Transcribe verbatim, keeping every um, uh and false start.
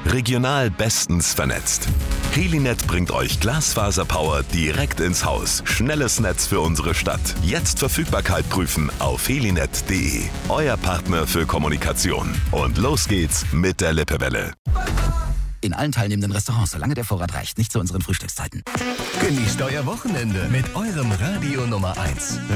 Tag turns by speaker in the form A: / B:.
A: Regional bestens vernetzt. Helinet bringt euch Glasfaserpower direkt ins Haus. Schnelles Netz für unsere Stadt. Jetzt Verfügbarkeit prüfen auf helinet punkt de. Euer Partner für Kommunikation. Und los geht's mit der Lippewelle.
B: In allen teilnehmenden Restaurants, solange der Vorrat reicht. Nicht zu unseren Frühstückszeiten.
C: Genießt euer Wochenende mit eurem Radio Nummer eins.